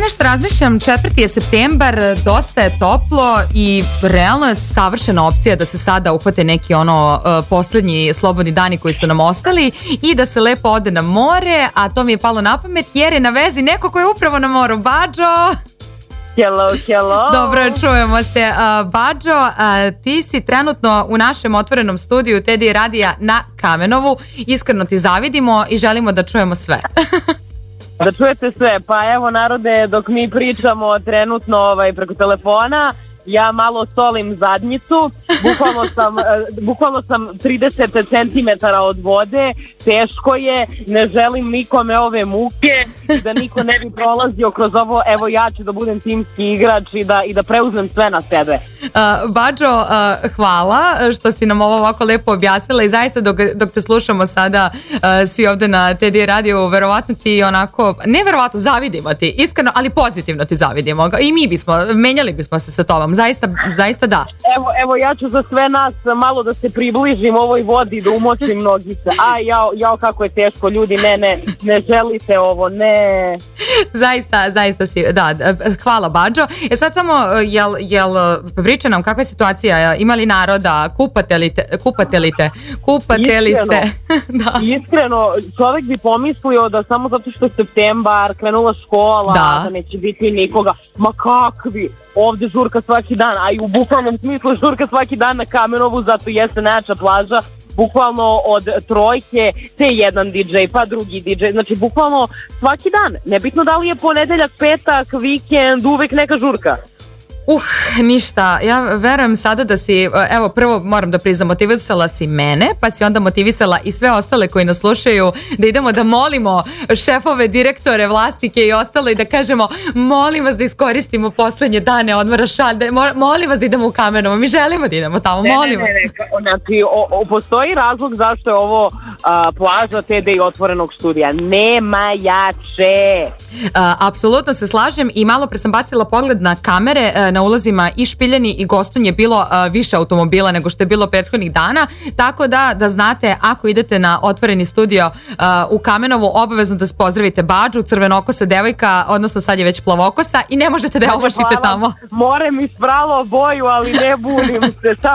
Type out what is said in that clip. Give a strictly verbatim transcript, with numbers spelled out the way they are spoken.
nešto razmišljam, četvrti je septembar, dosta je toplo i realno je savršena opcija da se sada uhvate neki ono uh, poslednji slobodni dani koji su nam ostali i da se lepo ode na more, a to mi je palo na pamet jer je na vezi neko ko je upravo na moru. Bađo! Hello, hello. Dobro, čujemo se. Uh, Bađo, uh, ti si trenutno u našem otvorenom studiju Teddy Radija na Kamenovu. Iskreno ti zavidimo i želimo da čujemo sve. Da čujete sve, pa evo narode, dok mi pričamo trenutno ovaj, preko telefona, ja malo solim zadnjicu, bukvalno sam, bukvalno sam trideset centimetara od vode, teško je, ne želim nikome ove muke i da niko ne bi prolazio kroz ovo, evo ja ću da budem timski igrač i da, i da preuzmem sve na sebe. Uh, Bađo, uh, hvala što si nam ovo ovako lepo objasnila i zaista dok, dok te slušamo sada uh, svi ovde na Teddy radiju, verovatno ti onako, ne verovatno, zavidimo ti, iskreno, ali pozitivno ti zavidimo i mi bismo, menjali bismo se sa tobom. Zaista, zaista da. Evo, evo ja ću za sve nas malo da se približim ovoj vodi, da umočim nogice. A jao, jao kako je teško, ljudi, ne, ne, ne želite ovo, ne. Zaista, zaista si, da, hvala Bađo. E sad samo, jel, jel priča nam kakva je situacija, ima li naroda, kupate li te, kupate li te, kupate li se? Da. Iskreno, čovjek bi pomislio da samo zato što je septembar, krenula škola, da, da neće biti nikoga. Ma kakvi, ovde žurka svaki dan, a i u bukvalnom smislu žurka svaki dan na Kamenovu, zato jeste najjača plaža, bukvalno od trojke, te jedan di džej, pa drugi di džej, znači bukvalno svaki dan, nebitno da li je ponedeljak, petak, vikend, uvek neka žurka. Uh, ništa, ja verujem sada da si, evo prvo moram da priznam, motivisala si mene, pa si onda motivisala i sve ostale koji nas slušaju da idemo da molimo šefove, direktore, vlasnike i ostale i da kažemo molim vas da iskoristimo poslednje dane odmora šalj, da, molim vas da idemo u Kamenovo, mi želimo da idemo tamo, ne, molim ne, ne, vas. Ne, znači, o, o, postoji razlog zašto je ovo a, plaža Teddy otvorenog studija, nema jače. A, apsolutno se slažem i malo pre sam bacila pogled na kamere, na ulazima i Špiljani i Gostonje je bilo uh, više automobila nego što je bilo prethodnih dana, tako da da znate, ako idete na otvoreni studio uh, u Kamenovu, obavezno da pozdravite Bađu, crvenokosa devojka, odnosno sad je već plavokosa i ne možete da je omašite tamo. More mi spralo boju, ali ne bunim se,